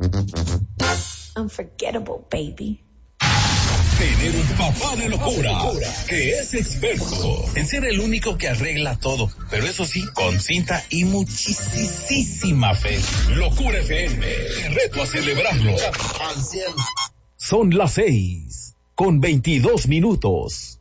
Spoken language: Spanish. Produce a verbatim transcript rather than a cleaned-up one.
Unforgettable, baby. Tener un papá de locura que es experto en ser el único que arregla todo, pero eso sí, con cinta y muchísima fe. Locura F M, te reto a celebrarlo. Son las seis, con veintidós minutos.